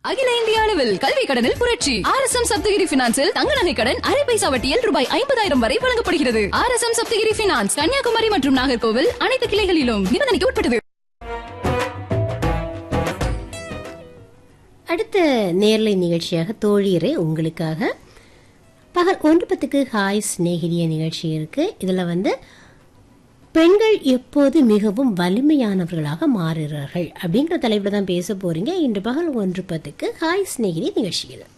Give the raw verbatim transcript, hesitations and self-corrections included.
அகில இந்திய அளவில் கல்வி கடனில் புரட்சி. ஆர் எஸ் எம் சப்தகிரி பினான்சில் தங்க நகை கடன் அரை பைசா வட்டியில் ரூபாய் ஐம்பதாயிரம் வரை வழங்கப்படுகிறது. R S M Saptagiri finance, Kanyakumari மற்றும் நாகர்கோவில் அனைத்து கிளைகளிலும். நிபந்தனைக்கு உட்பட்டது. அடுத்த நேர்லை நிகழ்ச்சியாக தோழியரை உங்களுக்காக பகல் ஒன்று பத்துக்கு ஹாய் ஸ்நேகிதிய நிகழ்ச்சி இருக்கு. இதுல வந்து பெண்கள் எப்போது மிகவும் வலிமையானவர்களாக மாறுகிறார்கள் அப்படிங்கிற தலைப்புல தான் பேச போறீங்க இன்று பகல் ஒன்று பத்துக்கு ஹாய் ஸ்நேகிதிய நிகழ்ச்சியில்.